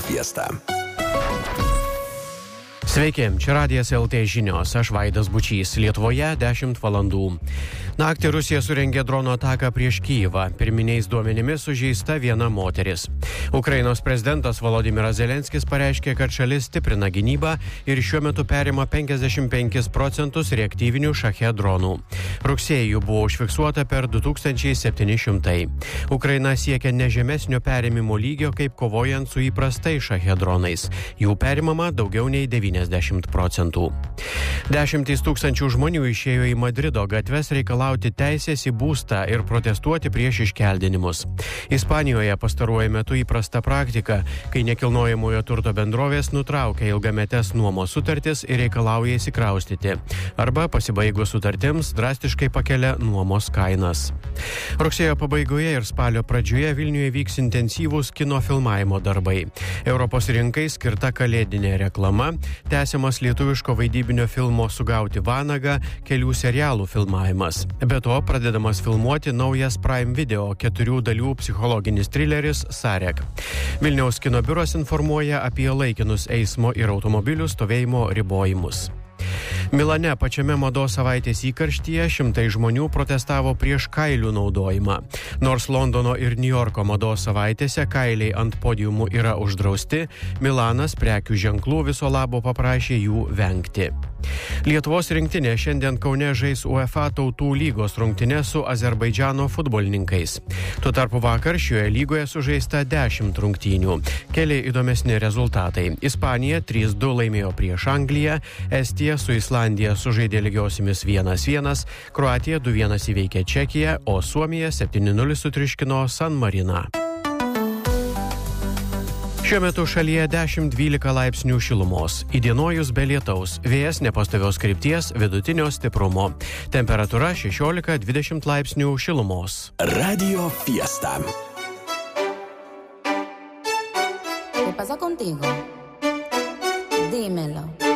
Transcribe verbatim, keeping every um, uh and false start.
Fiesta. Sveiki, čia Radijas L T žinios, aš Vaidas Bučys, Lietuvoje dešimt valandų. Naktį Rusija surengė drono ataką prieš Kyjivą. Pirminiais duomenimis sužeista viena moteris. Ukrainos prezidentas Volodymyras Zelenskis pareiškė, kad šalis stiprina gynybą ir šiuo metu perima penkiasdešimt penkis procentus reaktyvinių Shahed dronų. Rugsėjį jų buvo užfiksuota per du tūkstančiai septyni šimtai. Ukraina siekia nežemesnio perėmimo lygio, kaip kovojant su įprastais Shahed dronais. Jų perimama daugiau nei devyniasdešimt procentų. Dešimtys tūkstančių žmonių išėjo į Madrido gatves reikalauti teisės į būstą ir protestuoti prieš iškeldinimus. Ispanijoje pastaruoju metu įprasta praktika, kai nekilnojamojo turto bendrovės nutraukia ilgametes nuomos sutartis ir reikalauja įsikraustyti. Arba pasibaigus sutartims drastiškai pakelia nuomos kainas. Rugsėjo pabaigoje ir spalio pradžioje Vilniuje vyks intensyvūs kino filmavimo darbai. Europos rinkai skirta kalėdinė reklama, tęsiamas lietuviško vaidybinio filmo Sugauti vanagą, kelių serialų filmavimas. Be to, pradedamas filmuoti naujas Prime Video keturių dalių psichologinis trileris Sarek. Vilniaus kino biuras informuoja apie laikinus eismo ir automobilių stovėjimo ribojimus. Milane pačiame mados savaitės įkarštyje šimtai žmonių protestavo prieš kailių naudojimą. Nors Londono ir Niujorko mados savaitėse kailiai ant podiumų yra uždrausti, Milanas prekių ženklų viso labo paprašė jų vengti. Lietuvos rinktinė šiandien Kaune žais UEFA tautų lygos rungtynes su Azerbaidžano futbolininkais. Tuo tarpu vakar šioje lygoje sužaista dešimt rungtynių. Keli įdomesni rezultatai. Ispanija trys du laimėjo prieš Angliją, Estija su Islandija sužaidė lygiosimis vienas vienas, Kroatija du vienas įveikė Čekiją, o Suomija septyni nulis sutriuškino San Mariną. Šiuo metu šalyje dešimt dvylika laipsnių šilumos. Įdienojus be lietaus, vėjas nepastovios krypties, vidutinio stiprumo. Temperatūra šešiolika dvidešimt laipsnių šilumos. Radio Fiesta. ¿Qué pasa contigo? Dímelo.